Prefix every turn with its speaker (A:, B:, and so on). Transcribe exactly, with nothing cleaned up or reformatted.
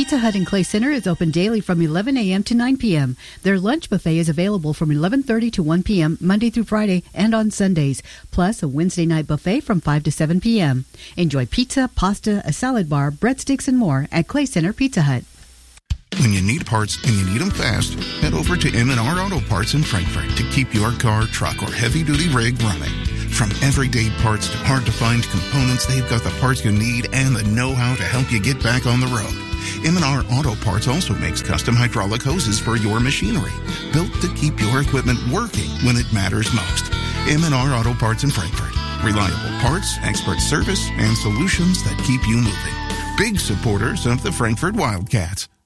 A: Pizza Hut in Clay Center is open daily from eleven a.m. to nine p.m. Their lunch buffet is available from eleven thirty to one p.m. Monday through Friday and on Sundays, plus a Wednesday night buffet from five to seven p.m. Enjoy pizza, pasta, a salad bar, breadsticks, and more at Clay Center Pizza Hut.
B: When you need parts and you need them fast, head over to M and R Auto Parts in Frankfort to keep your car, truck, or heavy-duty rig running. From everyday parts to hard-to-find components, they've got the parts you need and the know-how to help you get back on the road. M and R Auto Parts also makes custom hydraulic hoses for your machinery, built to keep your equipment working when it matters most. M and R Auto Parts in Frankfort. Reliable parts, expert service, and solutions that keep you moving. Big supporters of the Frankfort Wildcats.